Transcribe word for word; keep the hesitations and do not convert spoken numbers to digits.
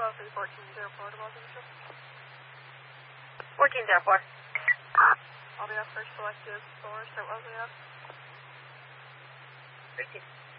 twelve three fourteen zero four to Boston. fourteen zero four. I'll be up first selective four, start Wesley up. thirteen.